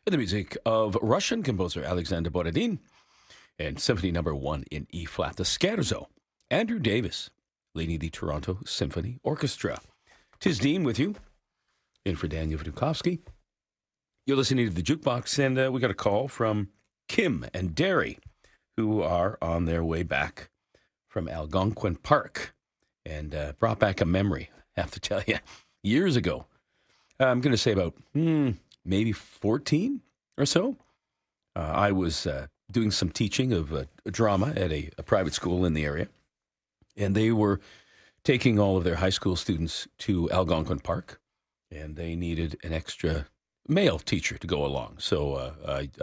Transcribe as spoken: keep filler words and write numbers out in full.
The music of Russian composer Alexander Borodin and Symphony Number One in E flat, the Scherzo. Andrew Davis leading the Toronto Symphony Orchestra. Tis Dean with you, in for Daniel Vnukovsky. You're listening to the Jukebox, and uh, we got a call from Kim and Derry, who are on their way back from Algonquin Park, and uh, brought back a memory. I have to tell you, years ago, uh, I'm going to say about hmm, maybe fourteen or so. Uh, I was uh, doing some teaching of uh, drama at a, a private school in the area, and they were taking all of their high school students to Algonquin Park, and they needed an extra male teacher to go along. So uh, I,